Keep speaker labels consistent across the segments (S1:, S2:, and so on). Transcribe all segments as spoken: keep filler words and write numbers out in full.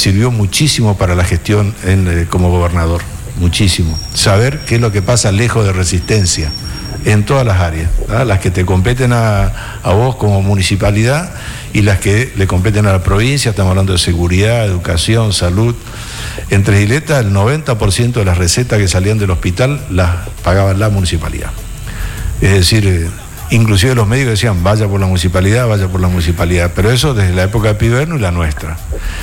S1: sirvió muchísimo para la gestión en, eh, como gobernador, muchísimo. Saber qué es lo que pasa lejos de Resistencia, en todas las áreas, ¿verdad? Las que te competen a, a vos como municipalidad y las que le competen a la provincia. Estamos hablando de seguridad, educación, salud. En Tres Isletas el noventa por ciento de las recetas que salían del hospital las pagaba la municipalidad. Es decir, eh, inclusive los médicos decían vaya por la municipalidad, vaya por la municipalidad, pero eso desde la época de Piverno y la nuestra.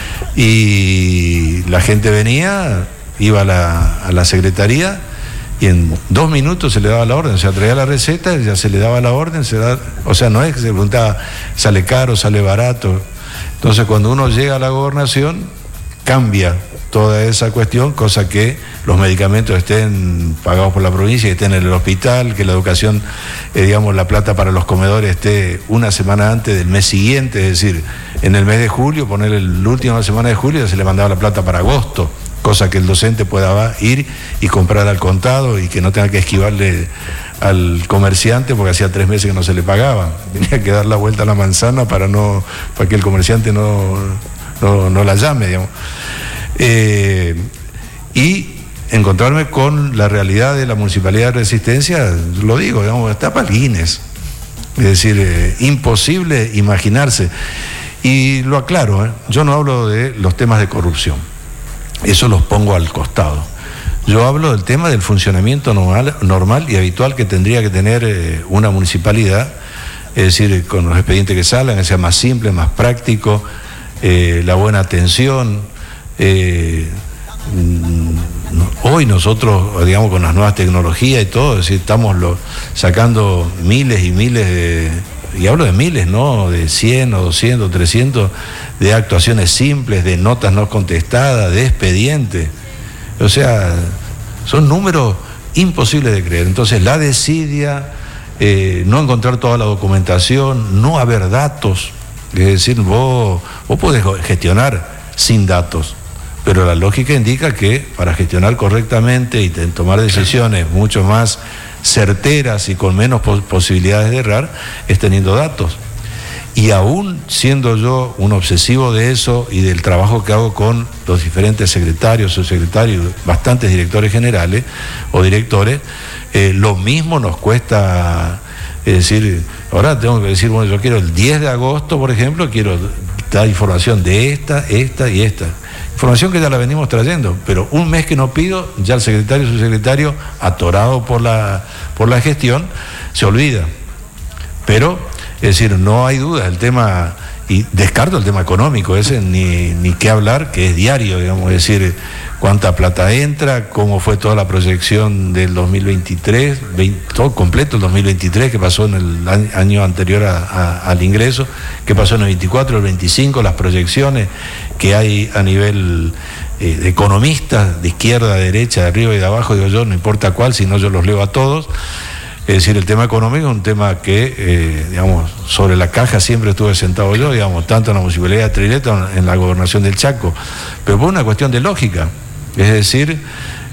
S1: Y la gente venía, iba a la, a la secretaría y en dos minutos se le daba la orden, o sea, traía la receta, ya se le daba la orden, se da, o sea, no es que se preguntaba, sale caro, sale barato. Entonces, cuando uno llega a la gobernación, cambia toda esa cuestión, cosa que los medicamentos estén pagados por la provincia y estén en el hospital, que la educación, eh, digamos, la plata para los comedores esté una semana antes del mes siguiente, es decir, en el mes de julio, poner la última semana de julio, se le mandaba la plata para agosto, cosa que el docente pueda ir y comprar al contado y que no tenga que esquivarle al comerciante porque hacía tres meses que no se le pagaba. Tenía que dar la vuelta a la manzana para no para que el comerciante no, no, no la llame, digamos. Eh, y encontrarme con la realidad de la Municipalidad de Resistencia, lo digo, digamos, está para el Guinness. Es decir, eh, imposible imaginarse. Y lo aclaro, ¿eh? Yo no hablo de los temas de corrupción. Eso los pongo al costado. Yo hablo del tema del funcionamiento normal, normal y habitual que tendría que tener eh, una municipalidad, es decir, con los expedientes que salgan, que sea más simple, más práctico, eh, la buena atención. Eh, hoy nosotros, digamos, con las nuevas tecnologías y todo, es decir, estamos lo, sacando miles y miles de, y hablo de miles, no de cien o doscientos, trescientos, de actuaciones simples, de notas no contestadas, de expedientes. O sea, son números imposibles de creer. Entonces, la desidia, eh, no encontrar toda la documentación, no haber datos. Es decir, vos, vos podés gestionar sin datos, pero la lógica indica que para gestionar correctamente y tomar decisiones mucho más certeras y con menos pos- posibilidades de errar, es teniendo datos. Y aún siendo yo un obsesivo de eso y del trabajo que hago con los diferentes secretarios, subsecretarios, bastantes directores generales o directores, eh, lo mismo nos cuesta, es decir, ahora tengo que decir, bueno, yo quiero el diez de agosto, por ejemplo, quiero dar información de esta, esta y esta. Información que ya la venimos trayendo, pero un mes que no pido, ya el secretario y subsecretario, atorado por la, por la gestión, se olvida. Pero, es decir, no hay duda, el tema, y descarto el tema económico, ese ni, ni qué hablar, que es diario, digamos, es decir, cuánta plata entra, cómo fue toda la proyección del dos mil veintitrés, veinte, todo completo el dos mil veintitrés, qué pasó en el año anterior a, a, al ingreso, qué pasó en el veinticuatro, el veinticinco, las proyecciones que hay a nivel eh, de economistas, de izquierda, de derecha, de arriba y de abajo, digo yo, no importa cuál, si no yo los leo a todos. Es decir, el tema económico es un tema que, eh, digamos, sobre la caja siempre estuve sentado yo, digamos, tanto en la Municipalidad de Tres Isletas, en la Gobernación del Chaco, pero por una cuestión de lógica, es decir,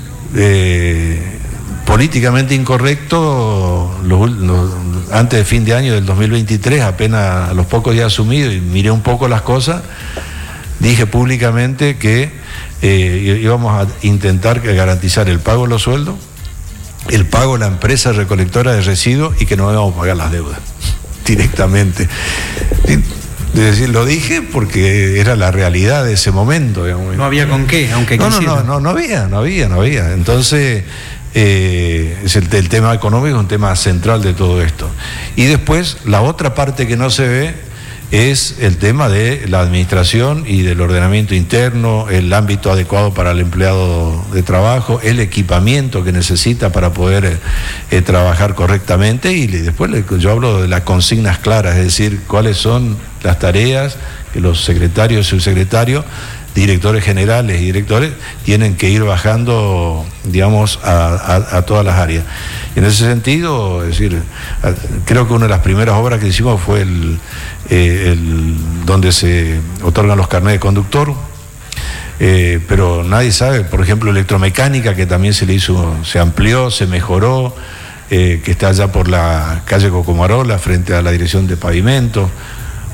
S1: eh, políticamente incorrecto, los, los, antes de fin de año del dos mil veintitrés, apenas a los pocos días asumido y miré un poco las cosas, dije públicamente que eh, íbamos a intentar garantizar el pago de los sueldos, el pago de la empresa recolectora de residuos y que no íbamos a pagar las deudas directamente. Es decir, lo dije porque era la realidad de ese momento, digamos.
S2: No había con qué, aunque
S1: no,
S2: quisiera.
S1: No, no, no, no había, no había, no había. Entonces, eh, es el, el tema económico es un tema central de todo esto. Y después, la otra parte que no se ve es el tema de la administración y del ordenamiento interno, el ámbito adecuado para el empleado de trabajo, el equipamiento que necesita para poder eh, trabajar correctamente, y después yo hablo de las consignas claras, es decir, cuáles son las tareas que los secretarios y subsecretarios, directores generales y directores tienen que ir bajando, digamos, a, a, a todas las áreas. Y en ese sentido, es decir, creo que una de las primeras obras que hicimos fue el, eh, el donde se otorgan los carnets de conductor, eh, pero nadie sabe, por ejemplo, electromecánica, que también se le hizo, se amplió, se mejoró, eh, que está allá por la calle Cocomarola, frente a la dirección de pavimento.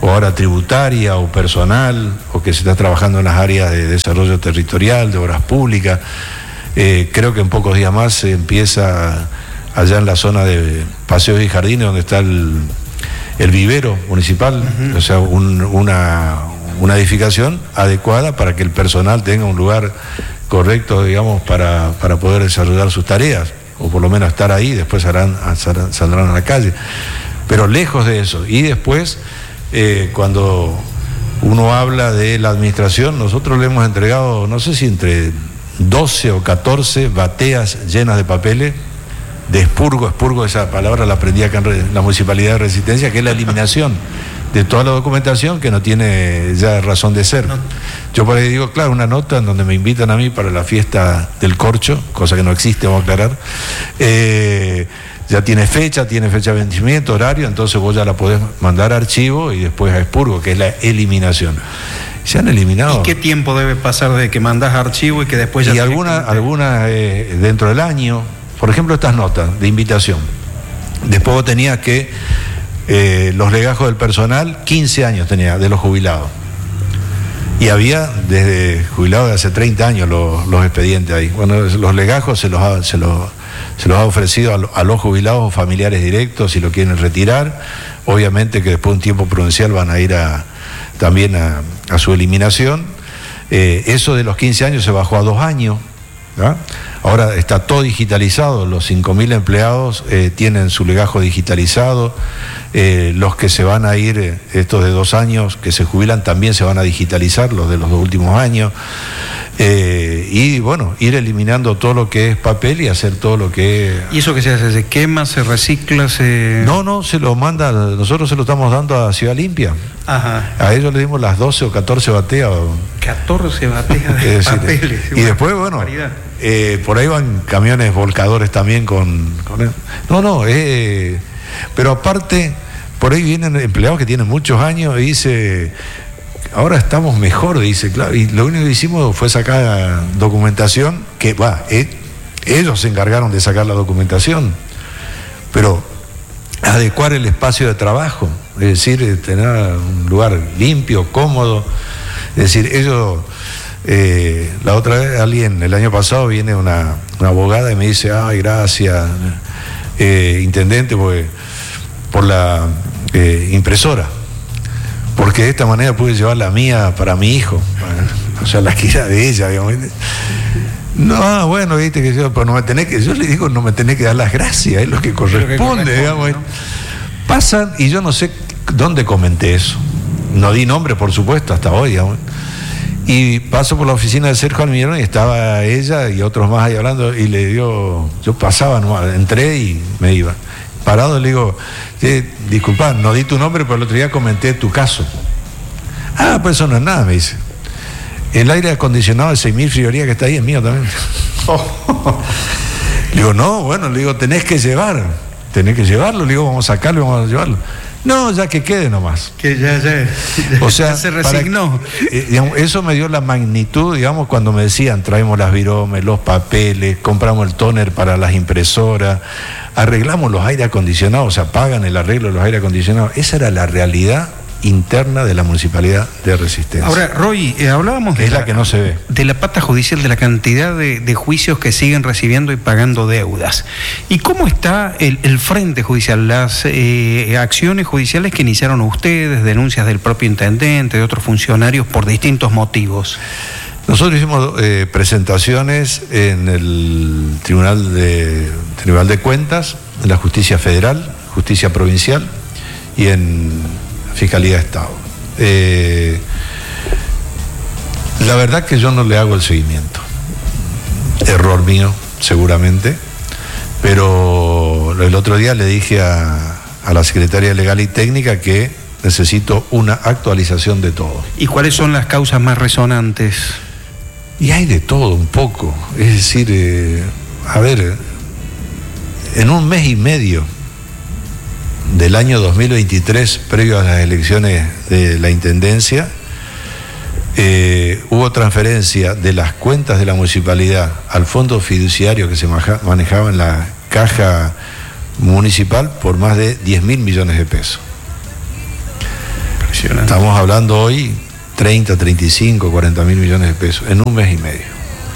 S1: o ahora tributaria o personal, o que se está trabajando en las áreas de desarrollo territorial, de obras públicas. Eh, creo que en pocos días más se empieza allá en la zona de Paseos y Jardines, donde está el, el vivero municipal, uh-huh. o sea, un, una, una edificación adecuada para que el personal tenga un lugar correcto, digamos, para, para poder desarrollar sus tareas, o por lo menos estar ahí, después harán, saldrán a la calle. Pero lejos de eso. Y después, eh, cuando uno habla de la administración, nosotros le hemos entregado, no sé si entre doce o catorce bateas llenas de papeles de expurgo. Expurgo, esa palabra la aprendí acá en la Municipalidad de Resistencia, que es la eliminación de toda la documentación que no tiene ya razón de ser. Yo por ahí digo, claro, una nota en donde me invitan a mí para la fiesta del corcho, cosa que no existe, vamos a aclarar, eh, ya tiene fecha, tiene fecha de vencimiento, horario, entonces vos ya la podés mandar a archivo y después a expurgo, que es la eliminación. Se han eliminado.
S2: ¿Y qué tiempo debe pasar desde que mandás a archivo y que después ya...
S1: Y algunas alguna, eh, dentro del año, por ejemplo, estas notas de invitación. Después vos tenías que, eh, los legajos del personal, quince años tenía, de los jubilados. Y había desde jubilados de hace treinta años los, los expedientes ahí. Bueno, los legajos se los ha, se los, se los ha ofrecido a, a los jubilados o familiares directos si lo quieren retirar. Obviamente que después de un tiempo prudencial van a ir a, también a, a su eliminación. Eh, eso de los quince años se bajó a dos años. ¿Ah? Ahora está todo digitalizado, los cinco mil empleados eh, tienen su legajo digitalizado, eh, los que se van a ir, eh, estos de dos años que se jubilan también se van a digitalizar, los de los dos últimos años, eh, y bueno, ir eliminando todo lo que es papel y hacer todo lo que...
S2: ¿Y eso qué se hace? ¿Se quema, se recicla, se...?
S1: No, no, se lo manda, nosotros se lo estamos dando a Ciudad Limpia.
S2: Ajá.
S1: A ellos le dimos las doce o catorce bateas.
S2: catorce bateas de
S1: es decir,
S2: papeles.
S1: Y después, bueno, eh, por ahí van camiones volcadores también con... con no, no, eh, pero aparte, por ahí vienen empleados que tienen muchos años y dice, ahora estamos mejor, dice, claro, y lo único que hicimos fue sacar documentación, que va, eh, ellos se encargaron de sacar la documentación, pero adecuar el espacio de trabajo, es decir, tener un lugar limpio, cómodo, es decir, ellos... Eh, la otra vez alguien, el año pasado viene una, una abogada y me dice, ay, gracias, eh, intendente, porque, por la eh, impresora, porque de esta manera pude llevar la mía para mi hijo, o sea, la que era de ella, digamos. No, bueno, viste que yo, pero no me tenés que, yo le digo, no me tenés que dar las gracias, es lo que corresponde, lo que corresponde, digamos, ¿no? Pasan, y yo no sé dónde comenté eso, no di nombre, por supuesto, hasta hoy, digamos. Y paso por la oficina de Sergio Almirón y estaba ella y otros más ahí hablando y le dio, yo pasaba nomás, entré y me iba. Parado le digo, eh, disculpa, no di tu nombre, pero el otro día comenté tu caso. Ah, pues eso no es nada, me dice. El aire acondicionado de seis mil frigorías que está ahí es mío también. Oh. Le digo, no, bueno, le digo, tenés que llevar, tenés que llevarlo, le digo, vamos a sacarlo y vamos a llevarlo. No, ya que quede nomás.
S2: Que ya, ya,
S1: o sea,
S2: ya se resignó.
S1: Para, eh, digamos, eso me dio la magnitud, digamos, cuando me decían, traemos las viromes, los papeles, compramos el tóner para las impresoras, arreglamos los aire acondicionados, o sea, pagan el arreglo de los aire acondicionados. Esa era la realidad interna de la Municipalidad de Resistencia.
S2: Ahora, Roy, eh, hablábamos de
S1: es la, la que no se ve.
S2: De la pata judicial, de la cantidad de, de juicios que siguen recibiendo y pagando deudas. ¿Y cómo está el, el frente judicial? Las eh, acciones judiciales que iniciaron ustedes, denuncias del propio intendente, de otros funcionarios por distintos motivos.
S1: Nosotros hicimos eh, presentaciones en el Tribunal de, Tribunal de Cuentas, en la Justicia Federal, Justicia Provincial y en Fiscalía de Estado. Eh, la verdad que yo no le hago el seguimiento. Error mío, seguramente, pero el otro día le dije a, a la Secretaría Legal y Técnica que necesito una actualización de todo.
S2: ¿Y cuáles son las causas más resonantes?
S1: Y hay de todo un poco. Es decir, eh, a ver, en un mes y medio del año dos mil veintitrés, previo a las elecciones de la Intendencia, eh, hubo transferencia de las cuentas de la municipalidad al fondo fiduciario que se manejaba en la caja municipal por más de diez mil millones de pesos. Estamos hablando hoy treinta, treinta y cinco, cuarenta mil millones de pesos en un mes y medio.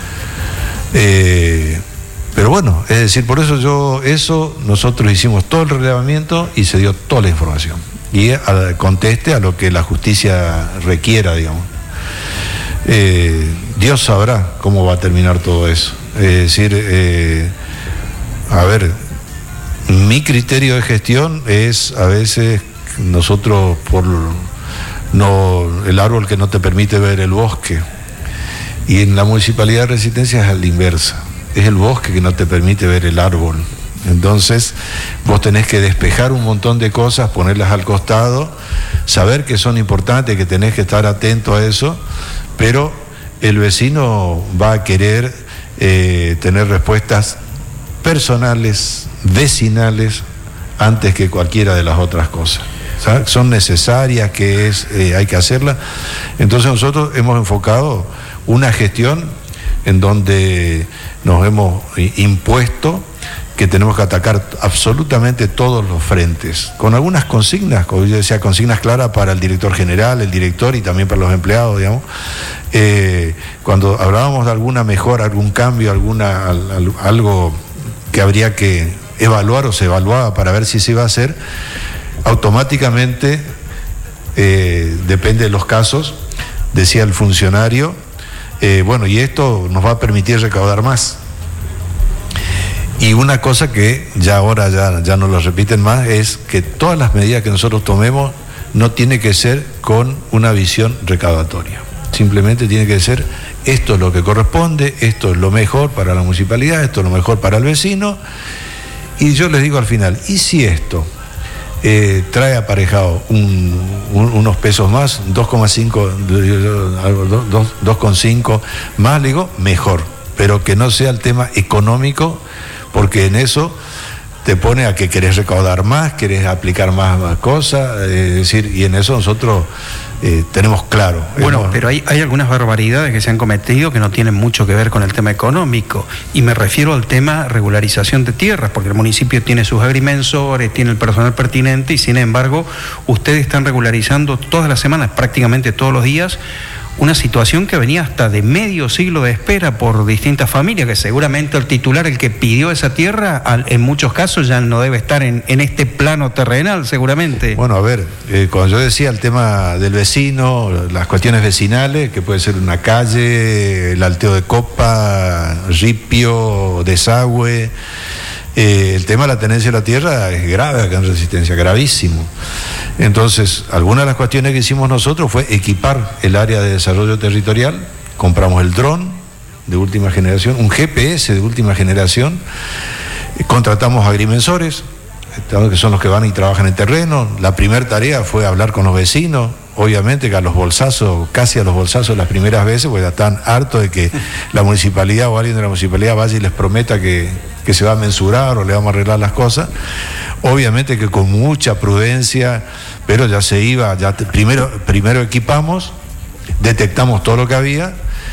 S1: Eh, pero bueno, es decir, por eso yo, eso, nosotros hicimos todo el relevamiento y se dio toda la información. Y a, conteste a lo que la justicia requiera, digamos. Eh, Dios sabrá cómo va a terminar todo eso. Es decir, eh, a ver, mi criterio de gestión es a veces nosotros por no el árbol que no te permite ver el bosque, y en la municipalidad de Resistencia es a la inversa, es el bosque que no te permite ver el árbol. Entonces vos tenés que despejar un montón de cosas, ponerlas al costado, saber que son importantes, que tenés que estar atento a eso, pero el vecino va a querer eh, tener respuestas personales, vecinales, antes que cualquiera de las otras cosas. ¿Sabes? Son necesarias, que es, eh, hay que hacerlas. Entonces nosotros hemos enfocado una gestión en donde nos hemos impuesto que tenemos que atacar absolutamente todos los frentes, con algunas consignas, como yo decía, consignas claras para el director general, el director y también para los empleados, digamos. Eh, cuando hablábamos de alguna mejora, algún cambio, alguna, al, algo que habría que evaluar o se evaluaba para ver si se iba a hacer, automáticamente, eh, depende de los casos, decía el funcionario, eh, bueno, y esto nos va a permitir recaudar más. Y una cosa que ya ahora ya, ya no lo repiten más es que todas las medidas que nosotros tomemos no tiene que ser con una visión recaudatoria. Simplemente tiene que ser, esto es lo que corresponde, esto es lo mejor para la municipalidad, esto es lo mejor para el vecino. Y yo les digo al final, ¿y si esto eh, trae aparejado un, un, unos pesos más, dos coma cinco más, le digo, mejor, pero que no sea el tema económico, porque en eso te pone a que querés recaudar más, querés aplicar más, más cosas, es decir, y en eso nosotros eh, tenemos claro.
S2: Bueno,
S1: hemos...
S2: pero hay, hay algunas barbaridades que se han cometido que no tienen mucho que ver con el tema económico, y me refiero al tema regularización de tierras, porque el municipio tiene sus agrimensores, tiene el personal pertinente, y sin embargo, ustedes están regularizando todas las semanas, prácticamente todos los días, una situación que venía hasta de medio siglo de espera por distintas familias, que seguramente el titular, el que pidió esa tierra, al, en muchos casos ya no debe estar en, en este plano terrenal, seguramente.
S1: Bueno, a ver, eh, cuando yo decía el tema del vecino, las cuestiones vecinales, que puede ser una calle, el alteo de copa, ripio, desagüe, eh, el tema de la tenencia de la tierra es grave acá en Resistencia, gravísimo. Entonces, algunas de las cuestiones que hicimos nosotros fue equipar el área de desarrollo territorial, compramos el dron de última generación, un G P S de última generación, contratamos agrimensores, que son los que van y trabajan en terreno. La primera tarea fue hablar con los vecinos, obviamente que a los bolsazos, casi a los bolsazos las primeras veces, porque ya están hartos de que la municipalidad o alguien de la municipalidad vaya y les prometa que, que se va a mensurar o le vamos a arreglar las cosas. Obviamente que con mucha prudencia, pero ya se iba, ya te, primero, primero equipamos, detectamos todo lo que había,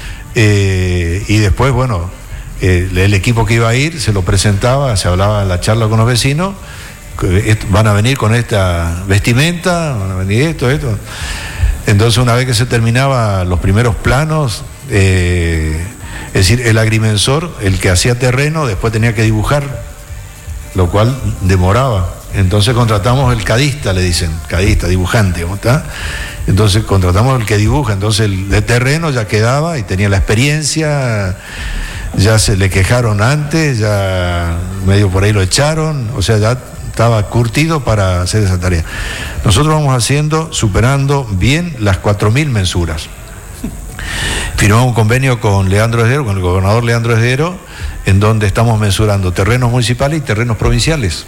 S1: eh, y después, bueno, eh, el equipo que iba a ir se lo presentaba, se hablaba en la charla con los vecinos, que van a venir con esta vestimenta, van a venir esto, esto. Entonces, una vez que se terminaba los primeros planos, eh, es decir, el agrimensor, el que hacía terreno, después tenía que dibujar, lo cual demoraba. Entonces contratamos el cadista, le dicen, cadista, dibujante, ¿cómo está? Entonces contratamos el que dibuja, entonces el de terreno ya quedaba y tenía la experiencia, ya se le quejaron antes, ya medio por ahí lo echaron, o sea, ya estaba curtido para hacer esa tarea. Nosotros vamos haciendo, superando bien las cuatro mil mensuras. Firmamos un convenio con Leandro Esdero, con el gobernador Leandro Esdero, en donde estamos mensurando terrenos municipales y terrenos provinciales.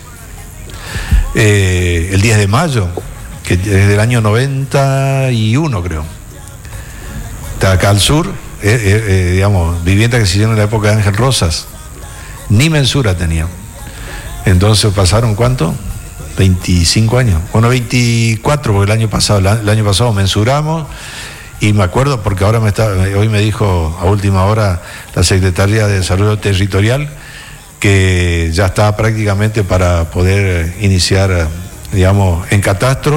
S1: Eh, el diez de mayo, que es del año noventa y uno, creo. Está acá al sur, eh, eh, digamos, vivienda que se hicieron en la época de Ángel Rosas. Ni mensura tenían. Entonces pasaron, ¿cuánto? veinticinco años. Bueno, veinticuatro, porque el año pasado, el año pasado mensuramos. Y me acuerdo, porque ahora me está, hoy me dijo a última hora la Secretaría de Desarrollo Territorial que ya está prácticamente para poder iniciar, digamos, en catastro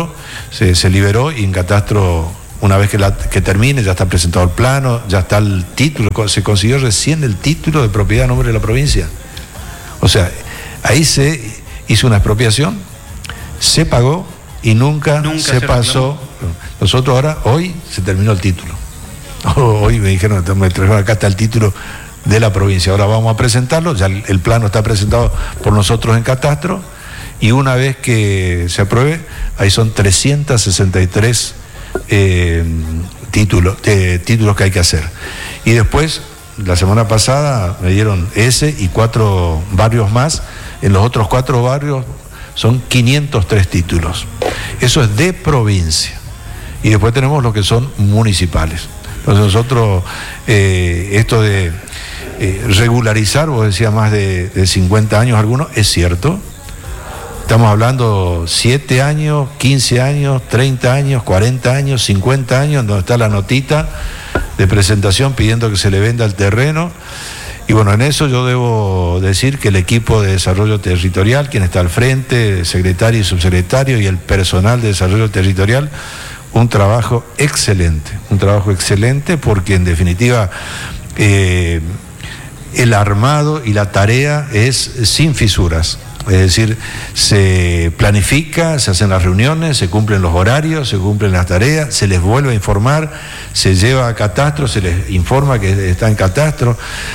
S1: se, se liberó y en catastro, una vez que, la, que termine, ya está presentado el plano, ya está el título, se consiguió recién el título de propiedad a nombre de la provincia. O sea, ahí se hizo una expropiación, se pagó y nunca, nunca se, se pasó. Nosotros ahora, hoy se terminó el título. Hoy me dijeron, me trajeron acá está el título de la provincia. Ahora vamos a presentarlo, ya el, el plano está presentado por nosotros en catastro y una vez que se apruebe, ahí son trescientos sesenta y tres eh, títulos, eh, títulos que hay que hacer. Y después, la semana pasada me dieron ese y cuatro barrios más. En los otros cuatro barrios son quinientos tres títulos. Eso es de provincia. Y después tenemos los que son municipales. Entonces nosotros, eh, esto de eh, regularizar, vos decías más de, de cincuenta años algunos, es cierto. Estamos hablando siete años, quince años, treinta años, cuarenta años, cincuenta años, donde está la notita de presentación pidiendo que se le venda el terreno. Y bueno, en eso yo debo decir que el equipo de desarrollo territorial, quien está al frente, secretario y subsecretario y el personal de desarrollo territorial, un trabajo excelente, un trabajo excelente porque en definitiva eh, el armado y la tarea es sin fisuras. Es decir, se planifica, se hacen las reuniones, se cumplen los horarios, se cumplen las tareas, se les vuelve a informar, se lleva a catastro, se les informa que está en catastro.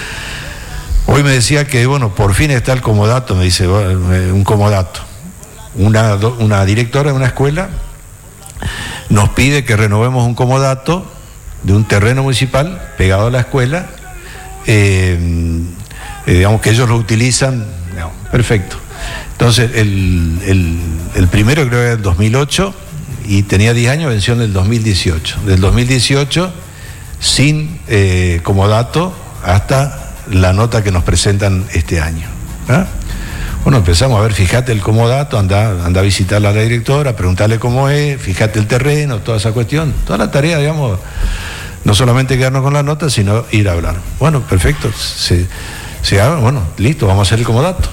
S1: Hoy me decía que, bueno, por fin está el comodato, me dice, un comodato. Una, una directora de una escuela nos pide que renovemos un comodato de un terreno municipal pegado a la escuela, eh, eh, digamos que ellos lo utilizan, no, perfecto. Entonces, el, el, el primero creo que era el dos mil ocho y tenía diez años, venció en el dos mil dieciocho. Del dos mil dieciocho, sin eh, comodato, hasta la nota que nos presentan este año. ¿Ah? Bueno, empezamos a ver, fíjate el comodato, anda, anda a visitarla a la directora, preguntarle cómo es, fíjate el terreno, toda esa cuestión. Toda la tarea, digamos, no solamente quedarnos con la nota, sino ir a hablar. Bueno, perfecto, se, se haga, bueno, listo, vamos a hacer el comodato.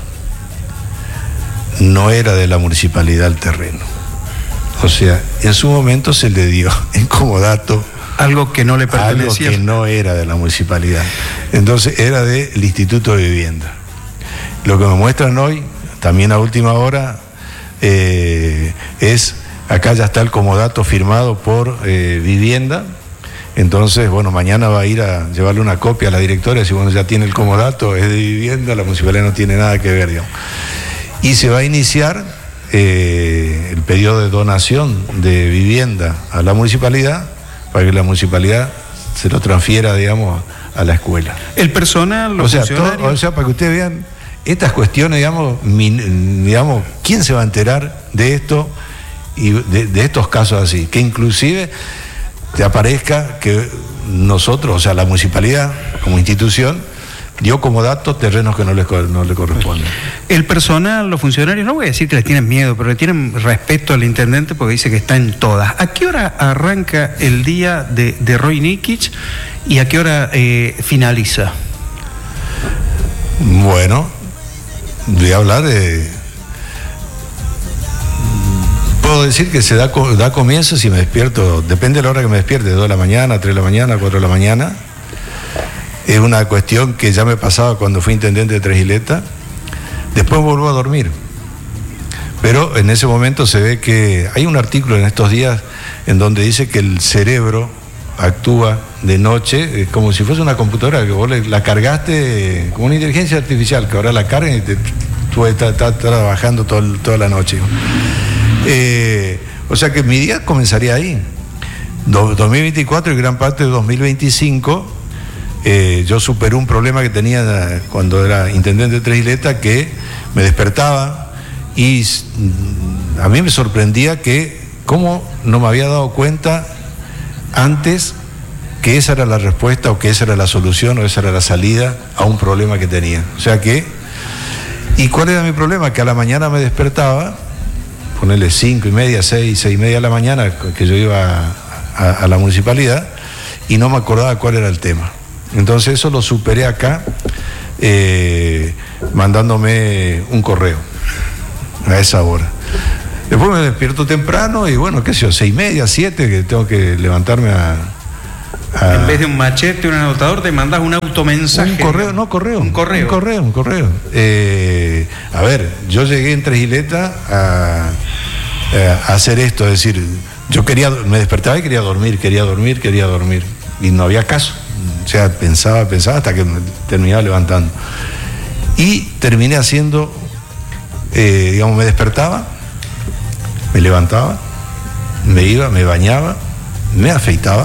S1: No era de la municipalidad el terreno. O sea, en su momento se le dio en comodato
S2: algo que no le pertenecía.
S1: Algo que no era de la municipalidad. Entonces era del Instituto de Vivienda. Lo que me muestran hoy, también a última hora, eh, es, acá ya está el comodato firmado por eh, Vivienda. Entonces, bueno, mañana va a ir a llevarle una copia a la directora y decir, bueno, ya tiene el comodato, es de Vivienda, la municipalidad no tiene nada que ver, digamos. Y se va a iniciar eh, el pedido de donación de vivienda a la municipalidad para que la municipalidad se lo transfiera, digamos, a la escuela.
S2: El personal, los
S1: o sea,
S2: funcionarios...
S1: todo, o sea, para que ustedes vean estas cuestiones, digamos, min, digamos, ¿quién se va a enterar de esto y de, de estos casos así? Que inclusive te aparezca que nosotros, o sea, la municipalidad como institución, dio como dato terrenos que no le, no le corresponden.
S2: El personal, los funcionarios, no voy a decir que les tienen miedo, pero le tienen respeto al intendente porque dice que está en todas. ¿A qué hora arranca el día de, de Roy Nikic y a qué hora eh, finaliza?
S1: Bueno, voy a hablar de... Puedo decir que se da, da comienzo si me despierto, depende de la hora que me despierte, dos de la mañana, tres de la mañana, cuatro de la mañana. Es una cuestión que ya me pasaba cuando fui intendente de Tres Iletas. Después vuelvo a dormir. Pero en ese momento se ve que hay un artículo en estos días en donde dice que el cerebro actúa de noche, es como si fuese una computadora que vos la cargaste como una inteligencia artificial, que ahora la cargan y te, tú estás, estás trabajando todo, toda la noche. Eh, o sea que mi día comenzaría ahí. dos mil veinticuatro y gran parte de dos mil veinticinco. Eh, yo superé un problema que tenía cuando era intendente de Tres Iletas, que me despertaba y a mí me sorprendía que cómo no me había dado cuenta antes que esa era la respuesta o que esa era la solución o esa era la salida a un problema que tenía. O sea que, ¿y cuál era mi problema? Que a la mañana me despertaba, ponerle cinco y media, seis, seis y media de la mañana que yo iba a, a, a la municipalidad y no me acordaba cuál era el tema. Entonces eso lo superé acá, eh, mandándome un correo a esa hora. Después me despierto temprano y bueno, qué sé yo, seis y media, siete, que tengo que levantarme a... a
S2: en vez de un machete, un anotador, te mandas un automensaje.
S1: Un correo, no, correo.
S2: Un correo.
S1: Un correo, un correo. Eh, a ver, yo llegué en Tres Iletas a, a hacer esto, es decir, yo quería, me despertaba y quería dormir, quería dormir, quería dormir. Y no había caso. O sea, pensaba, pensaba hasta que me terminaba levantando. Y terminé haciendo, eh, digamos, me despertaba, me levantaba, me iba, me bañaba, me afeitaba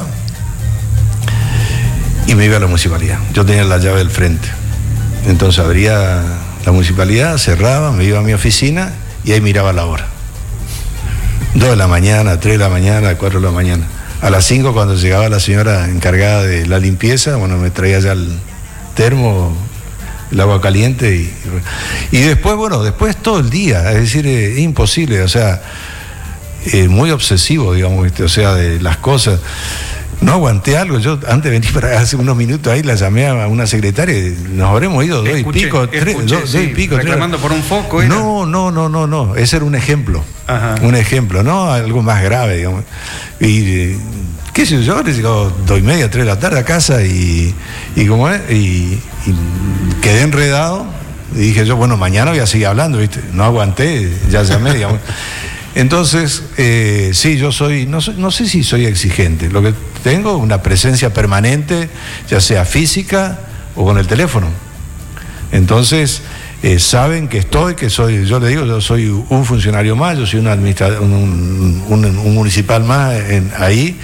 S1: y me iba a la municipalidad. Yo tenía la llave del frente. Entonces abría la municipalidad, cerraba, me iba a mi oficina y ahí miraba la hora. Dos de la mañana, tres de la mañana, cuatro de la mañana. A las cinco, cuando llegaba la señora encargada de la limpieza, bueno, me traía ya el termo, el agua caliente y, y después, bueno, después todo el día, es decir, es, es imposible, o sea, eh, muy obsesivo, digamos, ¿viste? O sea, de las cosas. No aguanté algo, yo antes de venir para hace unos minutos ahí la llamé a una secretaria y nos habremos ido dos
S2: escuché,
S1: y pico, tres,
S2: escuché,
S1: dos,
S2: sí,
S1: dos y pico.
S2: reclamando tres. Por un foco, ¿era?
S1: No, no, no, no, no, ese era un ejemplo.
S2: Ajá.
S1: Un ejemplo, no algo más grave, digamos. Y qué sé yo, le llegó dos y media, tres de la tarde a casa y, y como es, y, y quedé enredado y dije yo, bueno, mañana voy a seguir hablando, ¿viste? No aguanté, ya llamé, digamos. Entonces, eh, sí, yo soy no, soy, no sé si soy exigente, lo que tengo una presencia permanente, ya sea física o con el teléfono. Entonces, eh, saben que estoy, que soy, yo le digo, yo soy un funcionario más, yo soy un, administra- un, un, un, un municipal más en, ahí.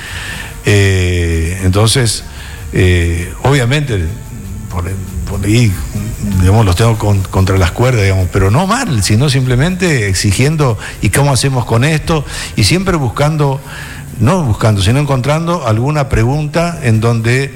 S1: Eh, entonces, eh, obviamente, por, por ahí, digamos, los tengo con, contra las cuerdas, digamos, pero no mal, sino simplemente exigiendo y cómo hacemos con esto y siempre buscando, no buscando, sino encontrando alguna pregunta en donde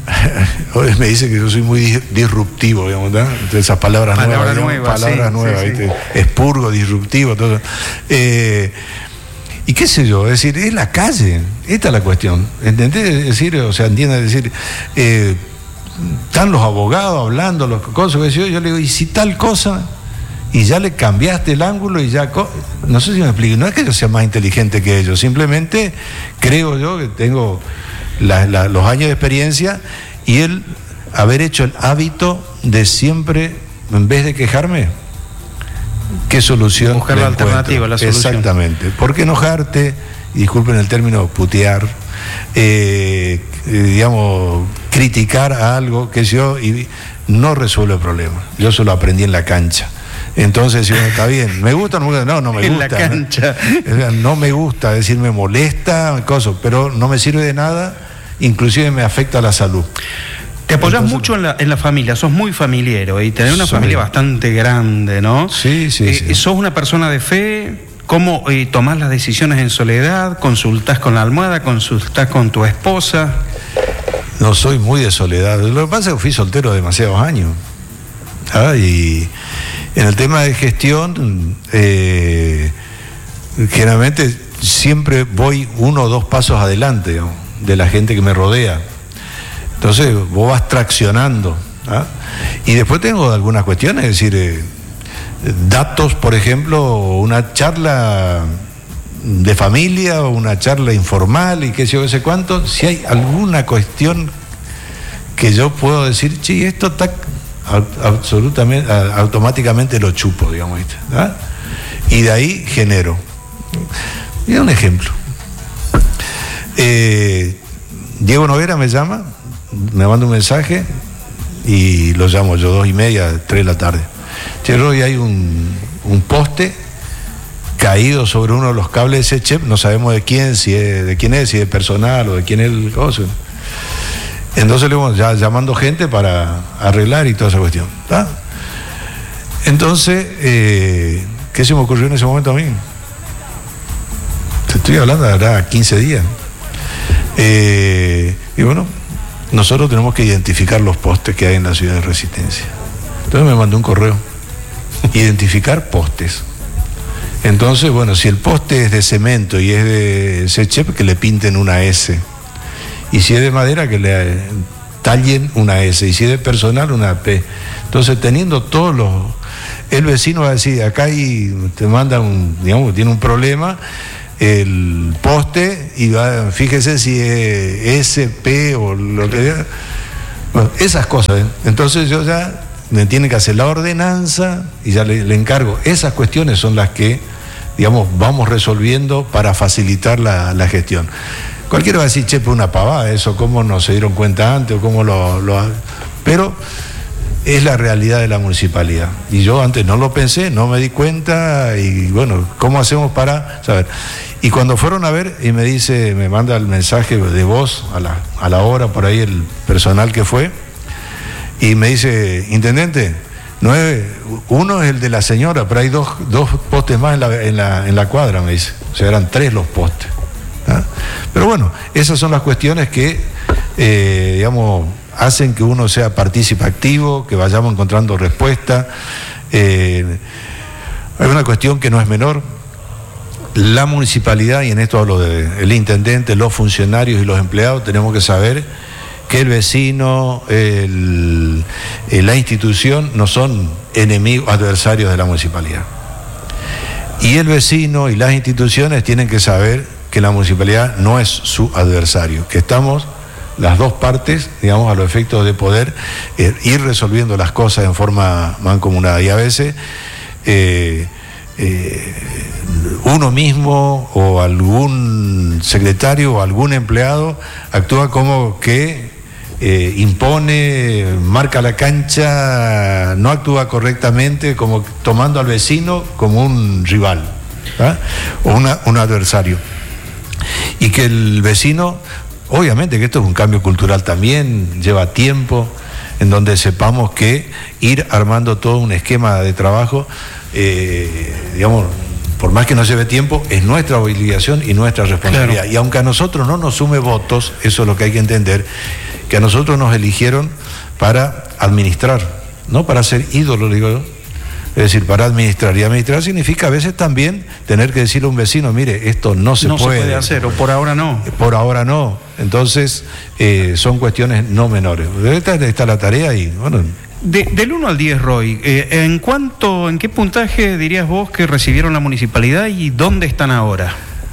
S1: me dice que yo soy muy disruptivo, digamos, ¿no? Entonces, esas palabras
S2: Palabra
S1: nuevas,
S2: nueva,
S1: digamos, palabras
S2: sí,
S1: nuevas,
S2: sí,
S1: ¿viste? Sí. Expurgo, disruptivo, todo. Eh, y qué sé yo, es decir, es la calle, esta es la cuestión, ¿entendés? Es decir, o sea, entiendes, es decir, eh, están los abogados hablando, los cosas, que yo, yo le digo, ¿y si tal cosa? Y ya le cambiaste el ángulo y ya, no sé si me explico, no es que yo sea más inteligente que ellos, simplemente creo yo que tengo la, la, los años de experiencia y el haber hecho el hábito de siempre, en vez de quejarme, ¿qué solución?
S2: Buscar la alternativa, la solución.
S1: Exactamente. ¿Por qué enojarte? Y disculpen el término, putear, eh, eh, digamos, criticar a algo que yo y no resuelve el problema. Yo eso lo aprendí en la cancha. Entonces, si uno está bien, ¿me gusta o no me gusta? No, no me
S2: en
S1: gusta.
S2: En la cancha.
S1: No, no me gusta, es decir, me molesta, cosas, pero no me sirve de nada, inclusive me afecta a la salud.
S2: Te apoyás
S1: Entonces,
S2: mucho en la, en la familia, sos muy familiero y tenés una
S1: soy,
S2: familia bastante grande, ¿no?
S1: Sí, sí,
S2: eh,
S1: sí.
S2: ¿Sos una persona de fe? ¿Cómo eh, tomás las decisiones en soledad? ¿Consultás con la almohada? ¿Consultás con tu esposa?
S1: No, soy muy de soledad. Lo que pasa es que fui soltero demasiados años. Ah, y en el tema de gestión, eh, generalmente siempre voy uno o dos pasos adelante, digamos, de la gente que me rodea. Entonces vos vas traccionando. ¿Ah? Y después tengo algunas cuestiones, es decir, eh, datos, por ejemplo, una charla de familia o una charla informal y qué sé yo, qué sé cuánto, si hay alguna cuestión que yo puedo decir, sí, esto está absolutamente, automáticamente lo chupo, digamos, ¿ah? Y de ahí genero. Mira un ejemplo. Eh, Diego Noguera me llama, me manda un mensaje y lo llamo yo, dos y media, tres de la tarde. Che, hoy hay un, un poste caído sobre uno de los cables de ese chep, no sabemos de quién, si es, de quién es, si es personal o de quién es el coso. Entonces le vamos ya llamando gente para arreglar y toda esa cuestión. ¿Tá? Entonces, eh, ¿qué se me ocurrió en ese momento a mí? Te estoy hablando de ahora quince días. Eh, y bueno, nosotros tenemos que identificar los postes que hay en la ciudad de Resistencia. Entonces me mandó un correo. Identificar postes. Entonces, bueno, si el poste es de cemento y es de ese chep, que le pinten una S. Y si es de madera, que le tallen una S. Y si es de personal, una P. Entonces, teniendo todos los el vecino va a decir, acá hay, te manda un, digamos, tiene un problema, el poste, y va, fíjese si es S, P o lo que sea. Bueno, esas cosas, ¿eh? Entonces yo ya me tiene que hacer la ordenanza y ya le, le encargo. Esas cuestiones son las que, digamos, vamos resolviendo para facilitar la, la gestión. Cualquiera va a decir, che, pues una pavada eso, cómo no se dieron cuenta antes o cómo lo, lo... Pero es la realidad de la municipalidad. Y yo antes no lo pensé, no me di cuenta, y bueno, ¿cómo hacemos para saber? Y cuando fueron a ver, y me dice, me manda el mensaje de voz a la, a la hora, por ahí el personal que fue, y me dice, intendente, nueve, uno es el de la señora, pero hay dos, dos postes más en la, en, la, en la cuadra, me dice. O sea, eran tres los postes. ¿Ah? Pero bueno, esas son las cuestiones que, eh, digamos, hacen que uno sea partícipe activo, que vayamos encontrando respuesta. Eh, hay una cuestión que no es menor. La municipalidad, y en esto hablo del intendente, los funcionarios y los empleados, tenemos que saber que el vecino, el, la institución no son enemigos, adversarios de la municipalidad. Y el vecino y las instituciones tienen que saber que la municipalidad no es su adversario, que estamos las dos partes, digamos, a los efectos de poder eh, ir resolviendo las cosas en forma mancomunada. Y a veces eh, eh, uno mismo o algún secretario o algún empleado actúa como que eh, impone, marca la cancha, no actúa correctamente, como tomando al vecino como un rival, ¿ah? O una, un adversario. Y que el vecino, obviamente que esto es un cambio cultural también, lleva tiempo, en donde sepamos que ir armando todo un esquema de trabajo, eh, digamos, por más que no lleve tiempo, es nuestra obligación y nuestra responsabilidad. Claro. Y aunque a nosotros no nos sume votos, eso es lo que hay que entender, que a nosotros nos eligieron para administrar, no para ser ídolos, digo yo. Es decir, para administrar. Y administrar significa a veces también tener que decirle a un vecino, mire, esto no se
S2: no
S1: puede.
S2: No se puede hacer, o por ahora no.
S1: Por ahora no. Entonces, eh, son cuestiones no menores. Esta está la tarea y, bueno...
S2: De, del uno al diez, Roy, eh, ¿en cuánto, en qué puntaje dirías vos que recibieron la municipalidad y dónde están ahora?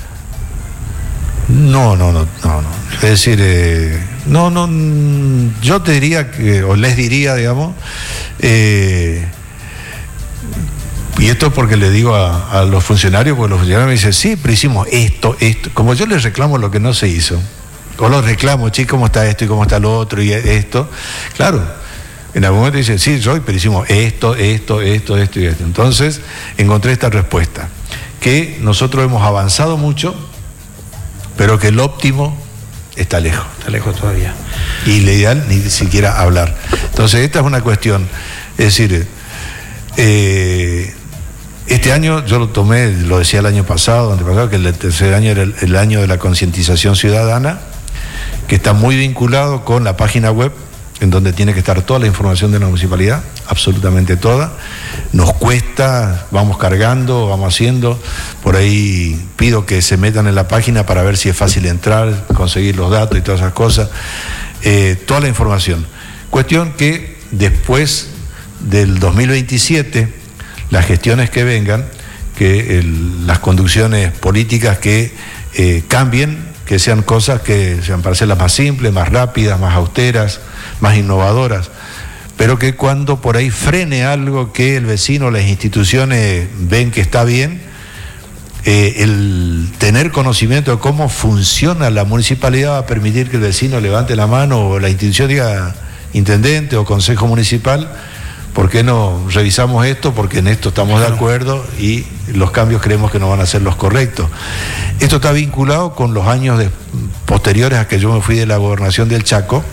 S1: No, no, no, no, no. Es decir, eh, no, no, yo te diría, que, o les diría, digamos... Eh, y esto es porque le digo a, a los funcionarios, porque los funcionarios me dicen, sí, pero hicimos esto, esto. Como yo les reclamo lo que no se hizo, o los reclamo, che, ¿cómo está esto y cómo está lo otro y esto? Claro, en algún momento dicen, sí, Roy, pero hicimos esto, esto, esto, esto y esto. Entonces, encontré esta respuesta, que nosotros hemos avanzado mucho, pero que el óptimo está lejos.
S2: Está lejos todavía.
S1: Y lo ideal, ni siquiera hablar. Entonces, esta es una cuestión, es decir... Eh, Este año yo lo tomé, lo decía el año pasado, antepasado, que el tercer año era el, el año de la concientización ciudadana, que está muy vinculado con la página web, en donde tiene que estar toda la información de la municipalidad, absolutamente toda. Nos cuesta, vamos cargando, vamos haciendo. Por ahí pido que se metan en la página para ver si es fácil entrar, conseguir los datos y todas esas cosas. Eh, toda la información. Cuestión que después del dos mil veintisiete... las gestiones que vengan, que el, las conducciones políticas que eh, cambien, que sean cosas que sean para hacerlas más simples, más rápidas, más austeras, más innovadoras, pero que cuando por ahí frene algo que el vecino, las instituciones ven que está bien, eh, el tener conocimiento de cómo funciona la municipalidad va a permitir que el vecino levante la mano o la institución diga, intendente o consejo municipal, ¿por qué no revisamos esto? Porque en esto estamos de acuerdo y los cambios creemos que no van a ser los correctos. Esto está vinculado con los años de, posteriores a que yo me fui de la gobernación del Chaco,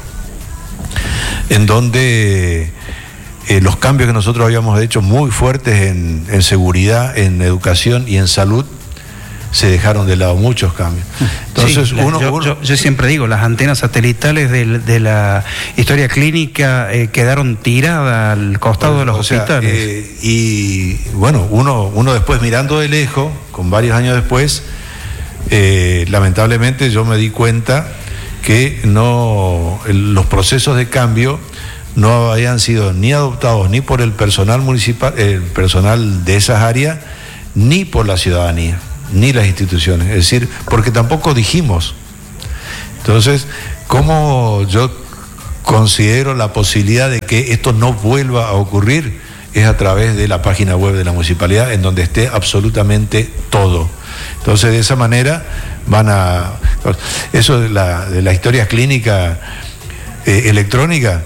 S1: en donde eh, los cambios que nosotros habíamos hecho muy fuertes en, en seguridad, en educación y en salud, se dejaron de lado muchos cambios. Entonces,
S2: sí,
S1: uno,
S2: yo,
S1: uno...
S2: Yo, yo siempre digo, las antenas satelitales de, de la historia clínica eh, quedaron tiradas al costado bueno, de los
S1: o sea,
S2: hospitales.
S1: Eh, y bueno, uno, uno después mirando de lejos, con varios años después, eh, lamentablemente yo me di cuenta que no, el, los procesos de cambio no habían sido ni adoptados ni por el personal municipal, el personal de esas áreas, ni por la ciudadanía, ni las instituciones. Es decir, porque tampoco dijimos. Entonces, ¿cómo yo considero la posibilidad de que esto no vuelva a ocurrir? Es a través de la página web de la municipalidad, en donde esté absolutamente todo. Entonces, de esa manera van a... Eso de, la, de las historias clínicas eh, electrónicas,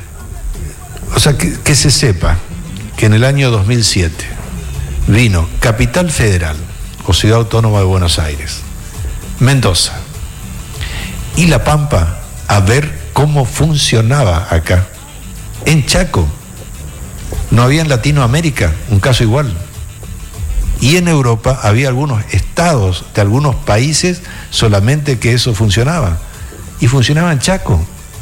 S1: o sea, que, que se sepa que en el año dos mil siete vino Capital Federal, o Ciudad Autónoma de Buenos Aires, Mendoza y La Pampa a ver cómo funcionaba acá. En Chaco no había, en Latinoamérica un caso igual. Y en Europa había algunos estados de algunos países solamente que eso funcionaba. Y funcionaba en Chaco.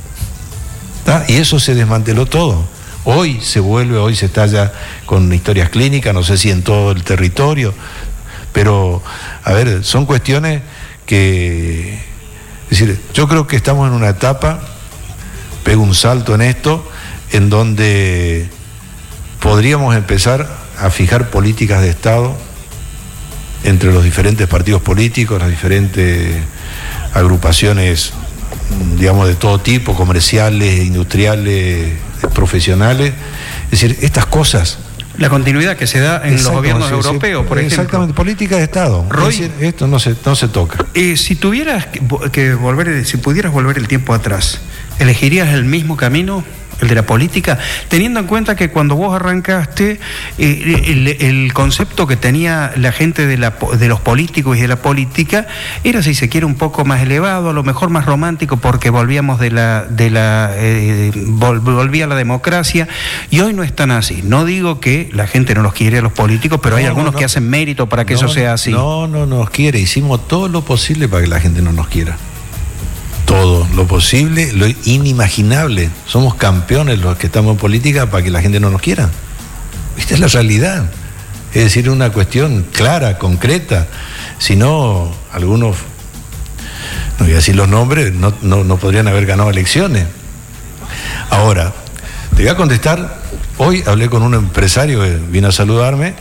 S1: ¿Tá? Y eso se desmanteló todo. Hoy se vuelve, hoy se está ya con historias clínicas, no sé si en todo el territorio, pero, a ver, son cuestiones que... Es decir, yo creo que estamos en una etapa, pego un salto en esto, en donde podríamos empezar a fijar políticas de Estado entre los diferentes partidos políticos, las diferentes agrupaciones, digamos, de todo tipo, comerciales, industriales, profesionales. Es decir, estas cosas...
S2: La continuidad que se da en los gobiernos sí, europeos,
S1: sí,
S2: por ejemplo.
S1: Exactamente, política de Estado.
S2: Roy,
S1: es decir, esto no se, no se toca.
S2: Eh, si tuvieras que volver, si pudieras volver el tiempo atrás, ¿elegirías el mismo camino, el de la política, teniendo en cuenta que cuando vos arrancaste, eh, el, el concepto que tenía la gente de, la, de los políticos y de la política era, si se quiere, un poco más elevado, a lo mejor más romántico, porque volvíamos de la, de la eh, vol, volvía la democracia, y hoy no es tan así. No digo que la gente no los quiere a los políticos, pero no, hay algunos no, no. que hacen mérito para que
S1: no,
S2: eso sea así.
S1: No, no nos quiere, hicimos todo lo posible para que la gente no nos quiera. Todo lo posible, lo inimaginable. Somos campeones los que estamos en política para que la gente no nos quiera. Esta es la realidad. Es decir, una cuestión clara, concreta. Si no, algunos, no voy a decir los nombres, no, no, no podrían haber ganado elecciones. Ahora, te voy a contestar. Hoy hablé con un empresario que vino a saludarme.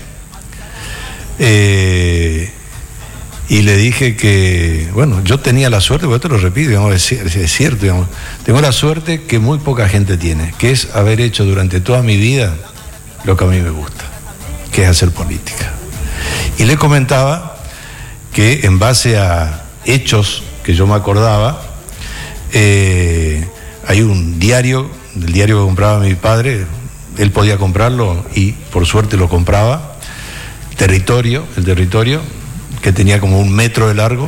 S1: Eh... Y le dije que, bueno, yo tenía la suerte, porque esto lo repito, digamos, es, es cierto, digamos, tengo la suerte que muy poca gente tiene, que es haber hecho durante toda mi vida lo que a mí me gusta, que es hacer política. Y le comentaba que en base a hechos que yo me acordaba, eh, hay un diario, el diario que compraba mi padre, él podía comprarlo y por suerte lo compraba, Territorio, el Territorio, que tenía como un metro de largo,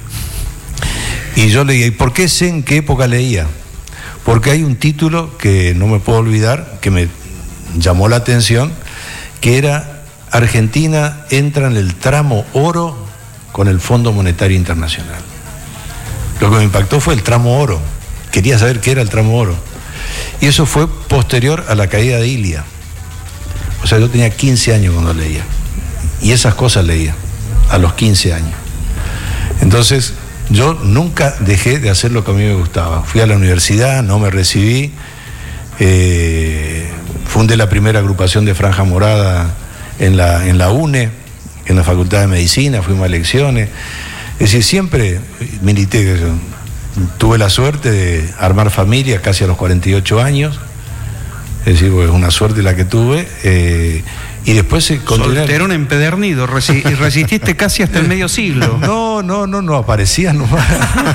S1: y yo leía. ¿Y por qué sé en qué época leía? Porque hay un título que no me puedo olvidar, que me llamó la atención, que era Argentina entra en el tramo oro con el Fondo Monetario Internacional. Lo que me impactó fue el tramo oro. Quería saber qué era el tramo oro. Y eso fue posterior a la caída de Ilia. O sea, yo tenía quince años cuando leía, y esas cosas leía a los quince años. Entonces, yo nunca dejé de hacer lo que a mí me gustaba. Fui a la universidad, no me recibí, eh, fundé la primera agrupación de Franja Morada en la, en la UNE, en la Facultad de Medicina, fuimos a elecciones. Es decir, siempre milité. Tuve la suerte de armar familia casi a los cuarenta y ocho años, es decir, pues una suerte la que tuve. Eh, Y después se continuó.
S2: Solterón empedernido, resi resististe casi hasta el medio siglo.
S1: No, no, no, no aparecía nomás.